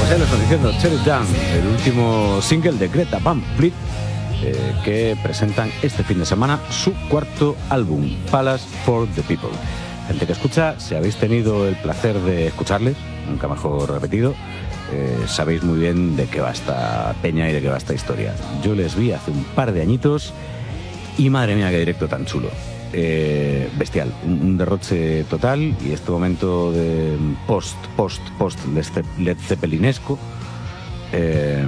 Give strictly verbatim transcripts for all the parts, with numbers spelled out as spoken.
Pues ya lo estoy diciendo, Shut It Down, el último single de Greta Van Fleet, eh, que presentan este fin de semana su cuarto álbum, Palace for the People. Gente que escucha, si habéis tenido el placer de escucharles, nunca mejor repetido, eh, sabéis muy bien de qué va esta peña y de qué va esta historia. Yo les vi hace un par de añitos y madre mía qué directo tan chulo. Eh, bestial, un, un derroche total, y este momento de post, post, post Led Zeppelinesco, eh,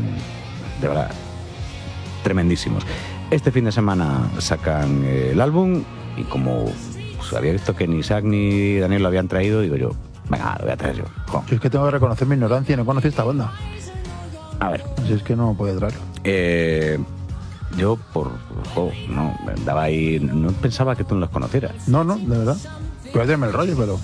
de verdad, tremendísimos. Este fin de semana sacan eh, el álbum, y como pues, había visto que ni Isaac ni Daniel lo habían traído, digo yo, venga, lo voy a traer yo. Jo. Yo es que tengo que reconocer mi ignorancia, no conocí esta banda. A ver. Si es que no podía traerlo. Eh... Yo, por jo, no, andaba ahí, no pensaba que tú no los conocieras. No, no, de verdad. Puedes darme el rollo, pero...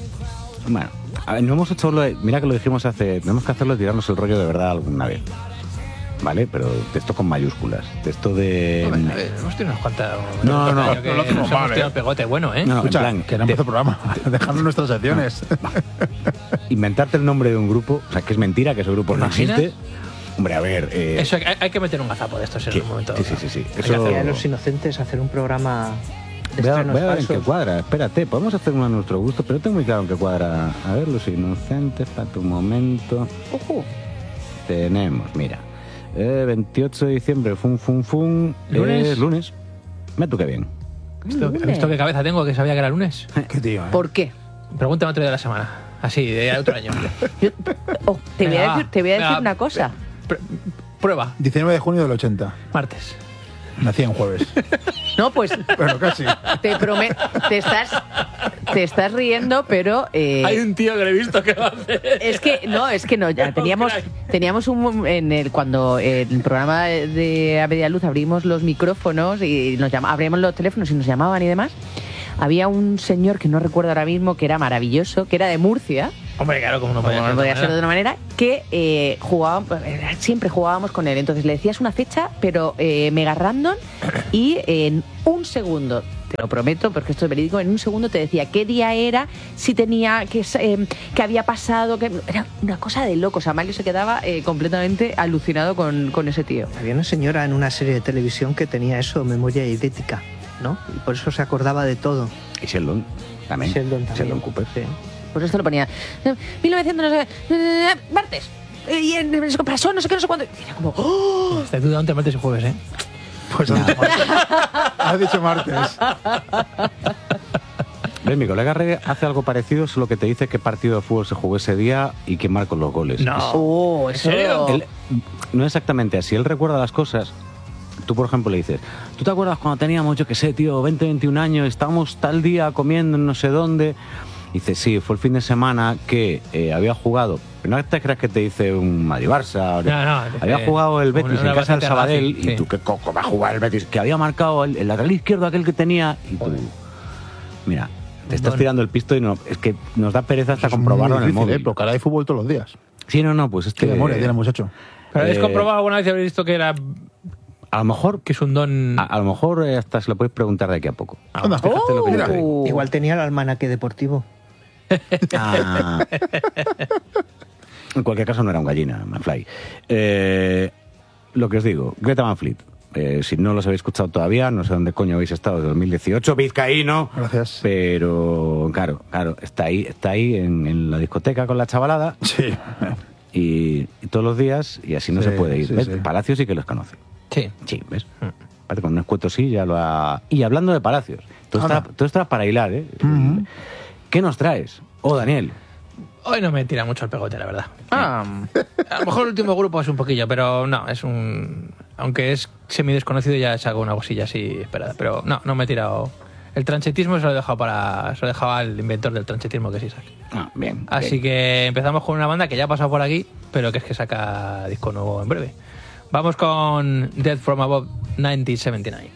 Bueno, a ver, no hemos hecho lo de, mira que lo dijimos hace, tenemos que hacerlo, tirarnos el rollo de verdad alguna vez. ¿Vale? Pero texto con mayúsculas. Texto de... Bueno, a ver, hemos tenido unas cuantas... No, no, no. Que no lo hacemos nos mal, hemos tirado ¿eh? el pegote bueno, ¿eh? No, Escucha, en plan, que no empezó el programa. Dejadnos nuestras secciones. No. Inventarte el nombre de un grupo, o sea, que es mentira que ese grupo no ¿Imaginas? existe. Hombre, a ver... Eh, Eso, hay, hay que meter un gazapo de estos en sí, un momento. sí, sí, sí, sí. Hay que Eso... hacer- A los inocentes hacer un programa de Voy a, estrenos voy a ver en falsos. qué cuadra. Espérate, podemos hacer uno a nuestro gusto, pero no tengo muy claro en qué cuadra. A ver, los inocentes, para tu momento. Ojo. Tenemos, mira. Eh, veintiocho de diciembre, fun, fun, fun. ¿Lunes? Eh, lunes. Me tú qué bien. ¿Visto, ¿Has visto qué cabeza tengo que sabía que era lunes? Qué tío, ¿eh? ¿Por qué? Pregúntame otro día de la semana. Así, de otro año. Yo- oh, te, voy a Venga, decir, te voy a decir venga, una cosa. Pr- Prueba, diecinueve de junio del ochenta. martes. Nací en jueves. No, pues Pero casi. te prometo, te estás, te estás riendo, pero eh, Hay un tío que le he visto que va a hacer. es que no, es que no. Ya teníamos, teníamos un en el cuando en el programa de A Media Luz abrimos los micrófonos y nos llama, abrimos los teléfonos y nos llamaban y demás. Había un señor que no recuerdo ahora mismo, que era maravilloso, que era de Murcia. Hombre, claro, como no podía, Como no ser de podía otra ser de manera. otra manera, que eh, jugábamos, siempre jugábamos con él. Entonces le decías una fecha, pero eh, mega random, y en un segundo, te lo prometo, porque esto es verídico, en un segundo te decía qué día era, si tenía, que eh, qué había pasado, que era una cosa de locos. Amalio se quedaba eh, completamente alucinado con, con ese tío. Había una señora en una serie de televisión que tenía eso, memoria idética, ¿no? Y por eso se acordaba de todo. Y Sheldon también. Sheldon también. Sheldon Cooper. Sí. Pues esto lo ponía mil novecientos, no sé, eh, martes, eh, y en, pasó no sé qué, no sé cuándo. Y era como, ¡oh! Estoy dudando entre martes y jueves, ¿eh? Pues has dicho martes. Has dicho martes. ¿Ves? Mi colega Rey hace algo parecido, solo que te dice qué partido de fútbol se jugó ese día y quién marcó los goles. No. Oh, ¿En eso. serio? Él, no exactamente así, él recuerda las cosas. Tú, por ejemplo, le dices, ¿tú te acuerdas cuando teníamos, yo qué sé, tío, veinte, veintiún años, estábamos tal día comiendo en no sé dónde? Dice, sí, fue el fin de semana que eh, había jugado, pero no te creas que te dice un Madrid-Barça, No, no, había eh, jugado el Betis una- una en casa del bastante Sabadell, fácil, y sí. tú, ¿qué coco va a jugar el Betis? Que había marcado el, el lateral izquierdo aquel que tenía, y tú, mira, te estás Don. tirando el pisto y no, es que nos da pereza hasta comprobarlo Muy en el difícil, móvil. ¿eh? Pero cara de fútbol todos los días. Sí, no, no, pues es Qué que... memoria tiene el muchacho. ¿Pero habéis Eh, comprobado alguna vez y habéis visto que era A lo mejor, que es un don? a, a lo mejor eh, hasta se lo podéis preguntar de aquí a poco. Anda. Fíjate lo que yo te digo. Oh. Igual tenía el almanaque deportivo. Ah. En cualquier caso no era un gallina, Manfly. Eh, lo que os digo, Greta Van Fleet. Eh, si no los habéis escuchado todavía, no sé dónde coño habéis estado desde dos mil dieciocho, vizcaíno. Gracias. Pero claro, claro, está ahí, está ahí en, en la discoteca con la chavalada Sí. y, y todos los días, y así no Sí, se puede ir. sí, ¿Ves? sí. Palacio sí que los conoce. Sí. Sí, ¿ves? Aparte, con un escueto sí ya lo ha... Y hablando de Palacios, todo está, Anda. todo está para hilar, ¿eh? Ujú. ¿Qué nos traes? Oh, Daniel. Hoy no me tira mucho el pegote, la verdad. Ah, A lo mejor el último grupo es un poquillo, pero no, es un... Aunque es semi-desconocido, ya saco una cosilla así esperada. Pero no, no me he tirado... El tranchetismo se lo he dejado para... Se lo he dejado al inventor del tranchetismo, que es Isaac. Ah, bien. Así bien. que empezamos con una banda que ya ha pasado por aquí, pero que es que saca disco nuevo en breve. Vamos con Death from Above mil novecientos setenta y nueve.